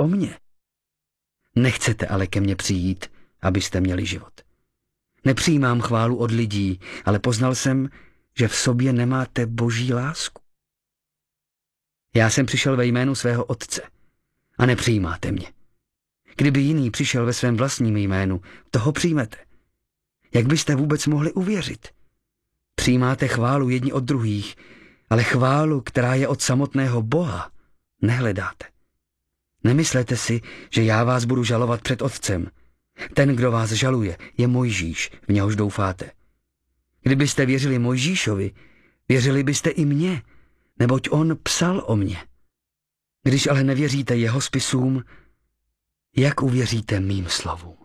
o mně. Nechcete ale ke mně přijít, abyste měli život. Nepřijímám chválu od lidí, ale poznal jsem, že v sobě nemáte boží lásku. Já jsem přišel ve jménu svého Otce a nepřijímáte mě. Kdyby jiný přišel ve svém vlastním jménu, toho přijmete. Jak byste vůbec mohli uvěřit? Přijímáte chválu jedni od druhých, ale chválu, která je od samotného Boha, nehledáte. Nemyslete si, že já vás budu žalovat před Otcem. Ten, kdo vás žaluje, je Mojžíš, v něhož doufáte. Kdybyste věřili Mojžíšovi, věřili byste i mně, neboť on psal o mně. Když ale nevěříte jeho spisům, jak uvěříte mým slovům?